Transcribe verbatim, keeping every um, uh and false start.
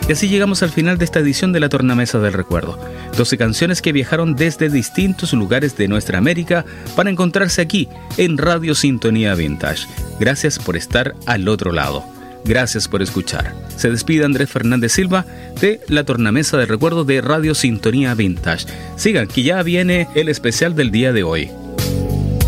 Y así llegamos al final de esta edición de la Tornamesa del Recuerdo. doce canciones que viajaron desde distintos lugares de nuestra América para encontrarse aquí en Radio Sintonía Vintage. Gracias por estar al otro lado. Gracias por escuchar. Se despide Andrés Fernández Silva de la Tornamesa del Recuerdo de Radio Sintonía Vintage. Sigan, que ya viene el especial del día de hoy.